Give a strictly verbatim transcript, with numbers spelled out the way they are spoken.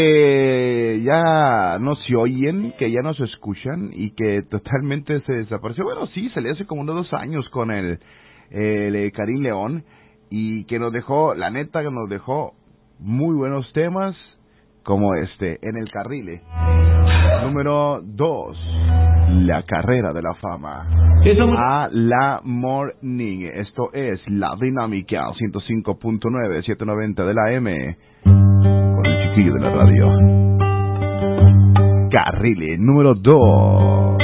Eh, ya no se oyen, que ya no se escuchan y que totalmente se desapareció. Bueno, sí, se le hace como unos dos años con el, el Karim León y que nos dejó, la neta, que nos dejó muy buenos temas como este, En el Carrile. Número dos, La Carrera de la Fama. A la Morning. Esto es La Dinámica, ciento cinco punto nueve, setecientos noventa de la M. Con el chiquillo de la radio. Carrile, número dos.